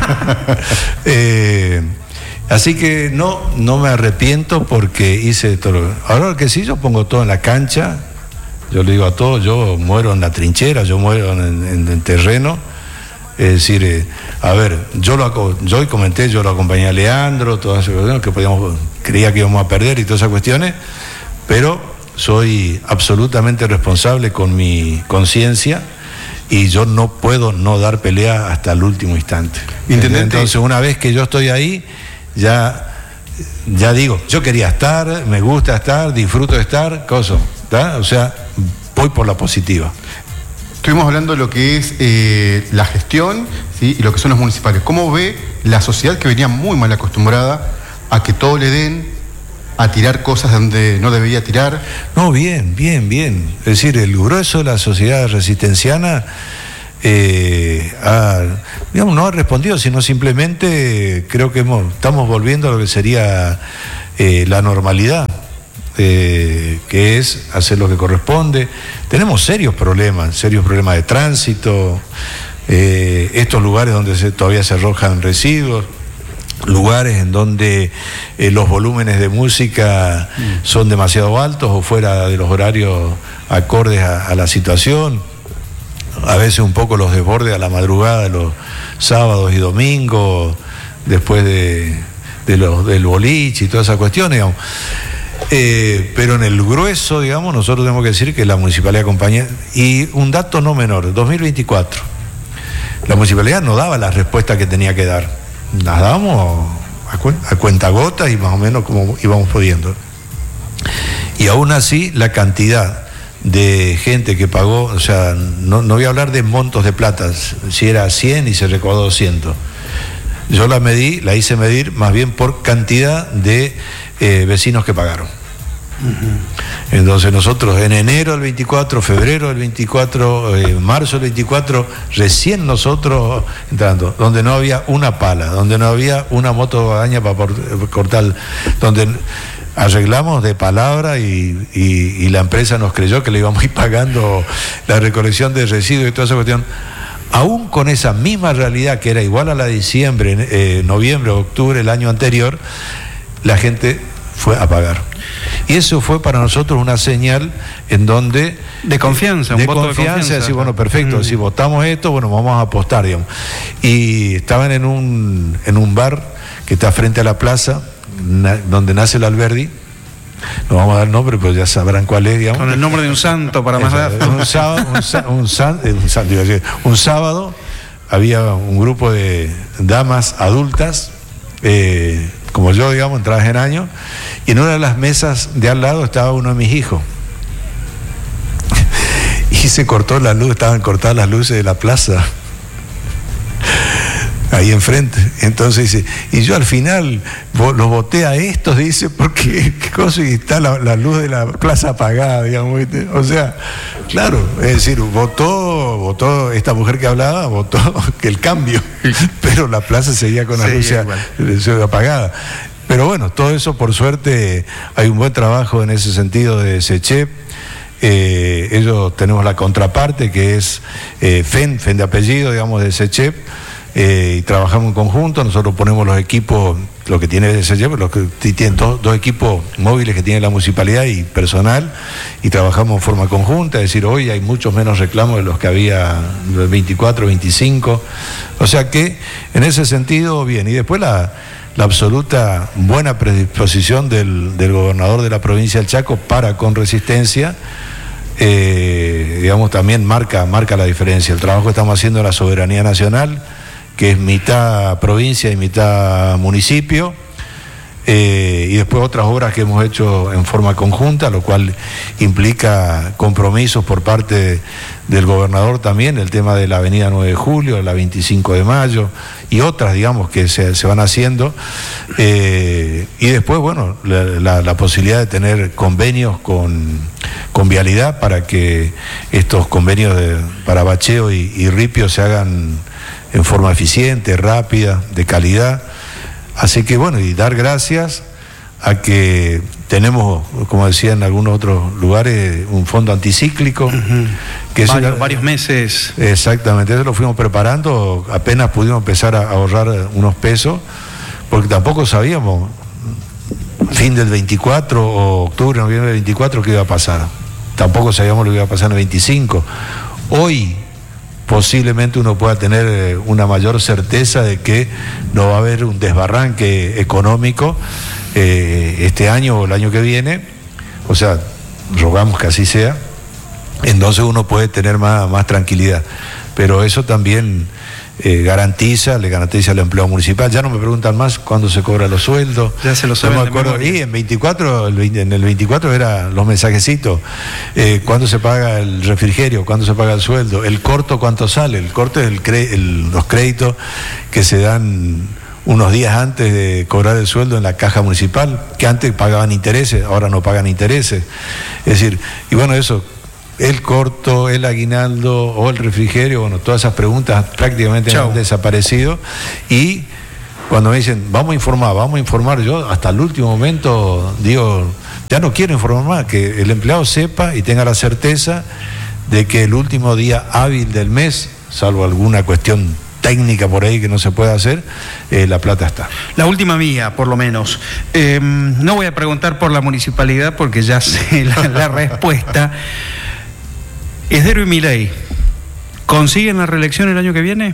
S1: eh, así que no, no me arrepiento porque hice todo. Ahora que sí, yo pongo todo en la cancha. Yo le digo a todos, yo muero en la trinchera, yo muero en, en el terreno. Es decir, eh, a ver, yo lo yo hoy comenté, yo lo acompañé a Leandro, todas esas cuestiones que podíamos, creía que íbamos a perder y todas esas cuestiones, pero soy absolutamente responsable con mi conciencia y yo no puedo no dar pelea hasta el último instante. Intendente. Entonces, una vez que yo estoy ahí, ya, ya digo, yo quería estar, me gusta estar, disfruto de estar, cosa, ¿tá? O sea, voy por la positiva.
S3: Estuvimos hablando de lo que es eh, la gestión, ¿sí? Y lo que son los municipales. ¿Cómo ve la sociedad que venía muy mal acostumbrada a que todo le den, a tirar cosas donde no debía tirar?
S1: No, bien, bien, bien. Es decir, el grueso de la sociedad resistenciana eh, ha, digamos, no ha respondido, sino simplemente creo que hemos, estamos volviendo a lo que sería eh, la normalidad. Eh, que es hacer lo que corresponde. Tenemos serios problemas, serios problemas de tránsito, eh, estos lugares donde se, todavía se arrojan residuos, lugares en donde eh, los volúmenes de música mm. son demasiado altos o fuera de los horarios acordes a, a la situación, a veces un poco los desbordes a la madrugada, los sábados y domingos, después de, de los, del boliche y toda esa cuestión, digamos. Eh, pero en el grueso, digamos, nosotros tenemos que decir que la municipalidad acompaña. Y un dato no menor, dos mil veinticuatro, la municipalidad no daba la respuesta que tenía que dar, las dábamos a, cu a cuentagotas y más o menos como íbamos pudiendo. Y aún así la cantidad de gente que pagó, o sea, no, no voy a hablar de montos de plata, si era cien y se recaudó doscientos. Yo la medí, la hice medir más bien por cantidad de eh, vecinos que pagaron. Uh-huh. Entonces nosotros en enero del veinticuatro, febrero del veinticuatro, eh, marzo del veinticuatro, recién nosotros entrando, donde no había una pala, donde no había una moto bagaña para cortar, donde arreglamos de palabra y, y, y la empresa nos creyó que le íbamos a ir pagando la recolección de residuos y toda esa cuestión. Aún con esa misma realidad que era igual a la de diciembre, eh, noviembre, octubre, el año anterior, la gente fue a pagar. Y eso fue para nosotros una señal en donde...
S2: De confianza,
S1: de
S2: un voto
S1: confianza,
S2: de confianza.
S1: Decir, bueno, perfecto, mm. si votamos esto, bueno, vamos a apostar, digamos. Y estaban en un, en un bar que está frente a la plaza, na, donde nace el Alberdi. No vamos a dar nombre, pero ya sabrán cuál es, digamos.
S2: Con el nombre de un santo para más dar.
S1: Un sábado, un, sa un, san un, san digo, un sábado había un grupo de damas adultas, eh, como yo, digamos, entradas en año, y en una de las mesas de al lado estaba uno de mis hijos. Y se cortó la luz, estaban cortadas las luces de la plaza. Ahí enfrente. Entonces dice, y yo al final los voté a estos, dice, porque qué cosa, y está la, la luz de la plaza apagada, digamos, ¿viste? O sea, claro, es decir, votó, votó esta mujer que hablaba, votó que el cambio, pero la plaza seguía con la luz apagada. Pero bueno, todo eso por suerte hay un buen trabajo en ese sentido de SECHEP. Eh, ellos tenemos la contraparte que es eh, FEN, FEN de apellido, digamos, de SECHEP. Eh, y trabajamos en conjunto, nosotros ponemos los equipos, lo que tiene SECHEP, los que tienen dos, dos equipos móviles que tiene la municipalidad y personal, y trabajamos en forma conjunta, es decir, hoy hay muchos menos reclamos de los que había el veinticuatro, veinticinco, o sea que en ese sentido bien. Y después la, la absoluta buena predisposición del, del gobernador de la provincia del Chaco para con Resistencia, eh, digamos, también marca, marca la diferencia. El trabajo que estamos haciendo en la soberanía nacional, que es mitad provincia y mitad municipio, eh, y después otras obras que hemos hecho en forma conjunta, lo cual implica compromisos por parte del gobernador también, el tema de la avenida nueve de julio, la veinticinco de mayo, y otras, digamos, que se, se van haciendo, eh, y después, bueno, la, la, la posibilidad de tener convenios con, con Vialidad para que estos convenios de, para bacheo y, y ripio se hagan en forma eficiente, rápida, de calidad. Así que bueno, y dar gracias a que tenemos, como decía en algunos otros lugares, un fondo anticíclico. Uh-huh. que
S2: varios,
S1: era,
S2: varios meses.
S1: Exactamente, eso lo fuimos preparando, apenas pudimos empezar a ahorrar unos pesos, porque tampoco sabíamos, fin del veinticuatro o octubre, noviembre del veinticuatro, qué iba a pasar. Tampoco sabíamos lo que iba a pasar en el veinticinco. Hoy posiblemente uno pueda tener una mayor certeza de que no va a haber un desbarranque económico eh, este año o el año que viene, o sea, rogamos que así sea, entonces uno puede tener más, más tranquilidad, pero eso también eh, garantiza, le garantiza al empleo municipal. Ya no me preguntan más cuándo se cobran los sueldos.
S2: Ya se lo saben.
S1: No me acuerdo, y en veinticuatro, el veinte, en el veinticuatro eran los mensajecitos, eh, cuándo se paga el refrigerio, cuándo se paga el sueldo, el corto cuánto sale, el corto es el cre el, los créditos que se dan unos días antes de cobrar el sueldo en la caja municipal, que antes pagaban intereses, ahora no pagan intereses. Es decir, y bueno, eso, el corto, el aguinaldo o el refrigerio, bueno, todas esas preguntas prácticamente Chau. han desaparecido. Y cuando me dicen, vamos a informar, vamos a informar, yo hasta el último momento digo, ya no quiero informar más, que el empleado sepa y tenga la certeza de que el último día hábil del mes, salvo alguna cuestión técnica por ahí que no se puede hacer, eh, la plata está.
S2: La última mía, por lo menos. Eh, no voy a preguntar por la municipalidad porque ya sé la, la respuesta. Esdero y Milei, ¿consiguen la reelección el año que viene?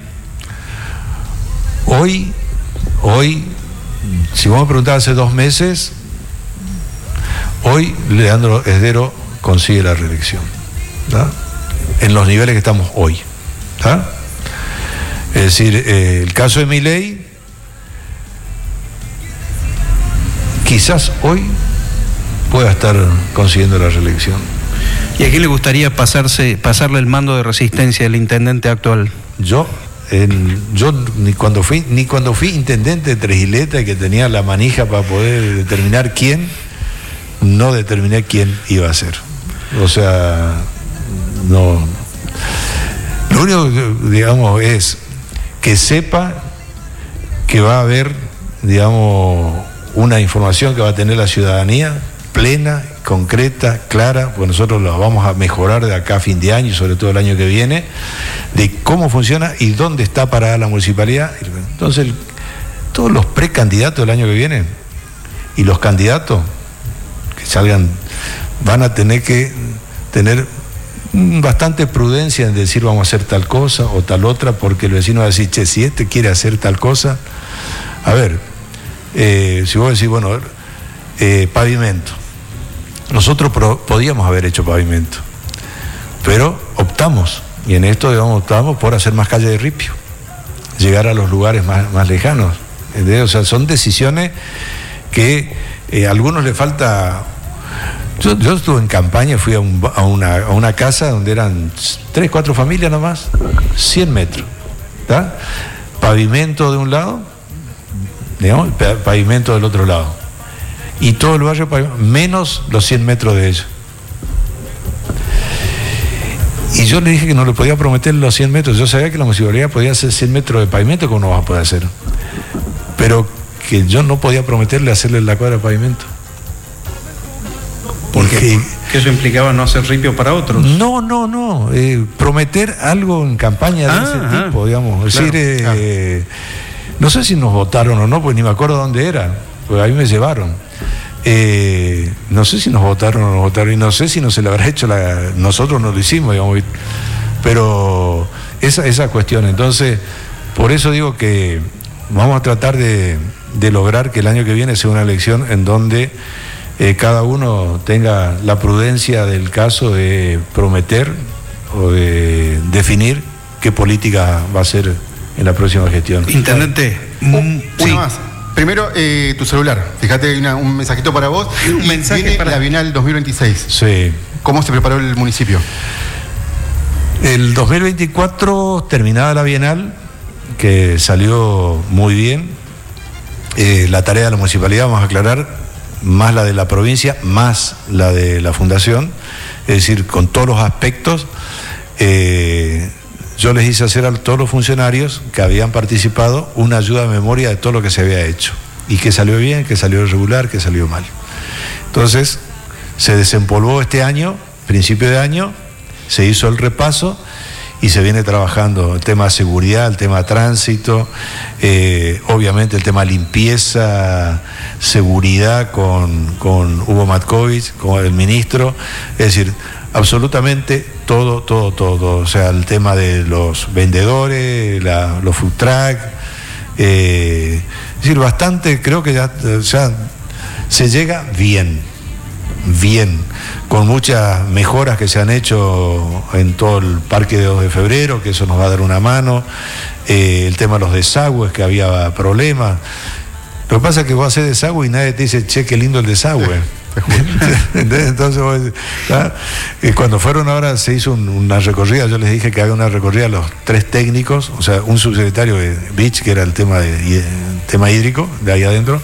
S1: Hoy, hoy, si vos me preguntabas hace dos meses, hoy Leandro Esdero consigue la reelección, ¿tá? En los niveles que estamos hoy, ¿tá? Es decir, eh, el caso de Milei, quizás hoy pueda estar consiguiendo la reelección.
S2: ¿Y a quién le gustaría pasarse, pasarle el mando de resistencia del intendente actual?
S1: Yo, el, yo ni cuando fui, ni cuando fui intendente de Trejileta y que tenía la manija para poder determinar quién, no determiné quién iba a ser. O sea, no. Lo único que, digamos, es que sepa que va a haber, digamos, una información que va a tener la ciudadanía plena, concreta, clara, pues nosotros la vamos a mejorar de acá a fin de año y sobre todo el año que viene, de cómo funciona y dónde está parada la municipalidad. Entonces, todos los precandidatos del año que viene y los candidatos que salgan van a tener que tener bastante prudencia en decir vamos a hacer tal cosa o tal otra, porque el vecino va a decir, che, si este quiere hacer tal cosa, a ver, eh, si vos decís, bueno, eh, pavimento, nosotros pro, podíamos haber hecho pavimento, pero optamos, y en esto, digamos, optamos por hacer más calle de ripio, llegar a los lugares más, más lejanos, ¿entendés? O sea, son decisiones que eh, a algunos les falta. Yo, yo estuve en campaña, fui a, un, a, una, a una casa donde eran tres, cuatro familias nomás, cien metros, ¿tá? Pavimento de un lado, digamos, pavimento del otro lado, y todo el barrio menos los cien metros de ellos. Y yo le dije que no le podía prometer los cien metros, yo sabía que la municipalidad podía hacer cien metros de pavimento, como no vas a poder hacer, pero que yo no podía prometerle hacerle la cuadra de pavimento.
S2: Porque que, que eso implicaba no hacer ripio para otros.
S1: No, no, no. Eh, prometer algo en campaña de ah, ese ah, tipo, digamos. Es claro, decir, eh, claro. No sé si nos votaron o no, pues ni me acuerdo dónde era, porque a mí me llevaron. Eh, no sé si nos votaron o no nos votaron, y no sé si no se le habrá hecho la. Nosotros no lo hicimos, digamos. Pero esa, esa cuestión. Entonces, por eso digo que vamos a tratar de, de lograr que el año que viene sea una elección en donde Eh, cada uno tenga la prudencia del caso de prometer o de definir qué política va a ser en la próxima gestión.
S2: Intendente,
S3: un, sí. Una más. Primero, eh, tu celular. Fíjate, hay una, un mensajito para vos.
S2: Un y mensaje
S3: viene
S2: para
S3: la Bienal dos mil veintiséis.
S1: Sí.
S3: ¿Cómo se preparó el municipio?
S1: El dos mil veinticuatro, terminada la Bienal, que salió muy bien. Eh, la tarea de la municipalidad, vamos a aclarar, más la de la provincia, más la de la fundación, es decir, con todos los aspectos. Eh, yo les hice hacer a todos los funcionarios que habían participado una ayuda de memoria de todo lo que se había hecho, y que salió bien, que salió irregular, que salió mal. Entonces, se desempolvó este año, principio de año, se hizo el repaso, y se viene trabajando el tema de seguridad, el tema de tránsito, eh, obviamente el tema de limpieza, seguridad con, con Hugo Matkovich, con el ministro, es decir, absolutamente todo, todo, todo, o sea, el tema de los vendedores, la, los food truck, eh, es decir, bastante, creo que ya, ya se llega bien, bien, con muchas mejoras que se han hecho en todo el parque de dos de febrero, que eso nos va a dar una mano, eh, el tema de los desagües, que había problemas. Lo que pasa es que vos haces desagüe y nadie te dice, che, qué lindo el desagüe. Entonces, ¿ah? Cuando fueron ahora, se hizo un, una recorrida, yo les dije que haga una recorrida a los tres técnicos, o sea, un subsecretario de Beach, que era el tema de, de tema hídrico de ahí adentro,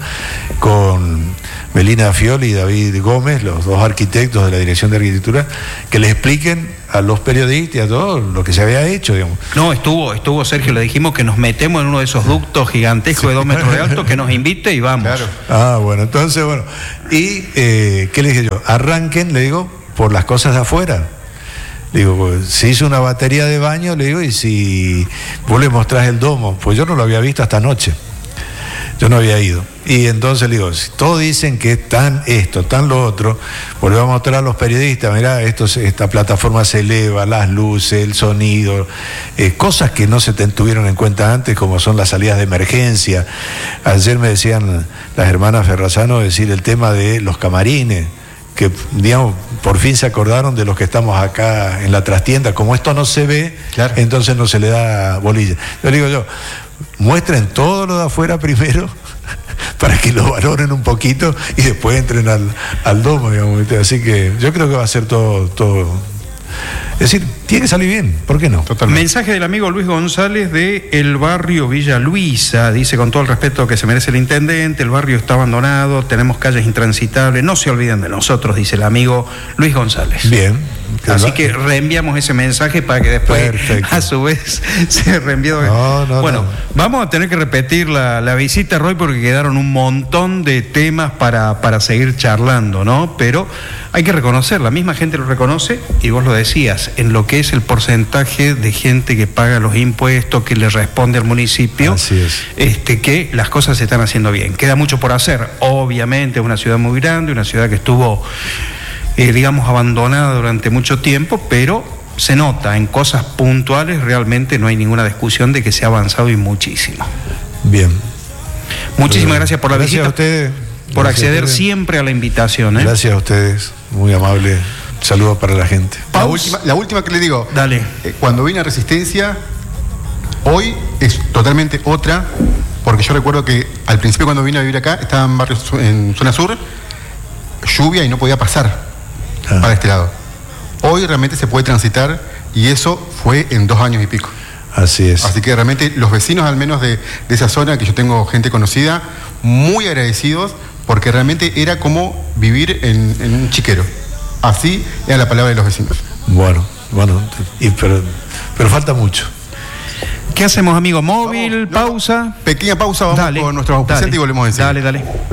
S1: con Melina Fioli y David Gómez, los dos arquitectos de la Dirección de Arquitectura, que les expliquen a los periodistas y a todos lo que se había hecho, digamos.
S2: No, estuvo, estuvo Sergio, le dijimos que nos metemos en uno de esos ductos gigantescos sí. de dos metros de alto, que nos invite y vamos.
S3: Claro.
S1: Ah, bueno, entonces, bueno. Y, eh, ¿qué le dije yo? Arranquen, le digo, por las cosas de afuera. Le digo, pues, se hizo una batería de baño, le digo, y si vos le mostrás el domo, pues yo no lo había visto hasta anoche. Yo no había ido. Y entonces le digo, si todos dicen que es tan esto, tan lo otro, pues le vamos a mostrar a los periodistas, mirá, esto, esta plataforma se eleva, las luces, el sonido, eh, cosas que no se tuvieron en cuenta antes, como son las salidas de emergencia. Ayer me decían las hermanas Ferrazano decir el tema de los camarines, que digamos, por fin se acordaron de los que estamos acá en la trastienda. Como esto no se ve, claro, entonces no se le da bolilla. Yo digo yo, muestren todo lo de afuera primero para que lo valoren un poquito y después entren al, al domo, digamos. Así que yo creo que va a ser todo, todo. Es decir, tiene que salir bien, ¿por qué no?
S2: Totalmente. Mensaje del amigo Luis González de el barrio Villa Luisa, dice: con todo el respeto que se merece el intendente, el barrio está abandonado, tenemos calles intransitables, no se olviden de nosotros, dice el amigo Luis González.
S1: Bien.
S2: Así que reenviamos ese mensaje para que después, perfecto, a su vez se reenvíe.
S1: No, no,
S2: bueno,
S1: no.
S2: Vamos a tener que repetir la, la visita, Roy, porque quedaron un montón de temas para, para seguir charlando, ¿no? Pero hay que reconocer, la misma gente lo reconoce, y vos lo decías, en lo que es el porcentaje de gente que paga los impuestos, que le responde al municipio,
S1: así es,
S2: este, que las cosas se están haciendo bien. Queda mucho por hacer, obviamente es una ciudad muy grande, una ciudad que estuvo, eh, digamos, abandonada durante mucho tiempo, pero se nota en cosas puntuales, realmente no hay ninguna discusión de que se ha avanzado y muchísimo.
S1: Bien.
S2: Muchísimas gracias por la
S1: gracias
S2: visita.
S1: A ustedes.
S2: Por
S1: Gracias
S2: acceder
S1: a
S2: siempre a la invitación. ¿eh?
S1: Gracias a ustedes, muy amable. Saludos para la gente.
S3: La última, la última que le digo.
S2: Dale.
S3: Eh, cuando vine a Resistencia, hoy es totalmente otra, porque yo recuerdo que al principio cuando vine a vivir acá, estaba en barrio, en zona sur, lluvia y no podía pasar ah. para este lado. Hoy realmente se puede transitar y eso fue en dos años y pico.
S1: Así es.
S3: Así que realmente los vecinos, al menos de, de esa zona, que yo tengo gente conocida, muy agradecidos, porque realmente era como vivir en, en un chiquero. Así era la palabra de los vecinos.
S1: Bueno, bueno, y, pero, pero falta mucho.
S2: ¿Qué hacemos, amigo? ¿Móvil?
S3: Vamos,
S2: ¿Pausa?
S3: No, pequeña pausa, vamos
S2: dale,
S3: con nuestros auspiciantes y volvemos a decir.
S2: Dale, dale.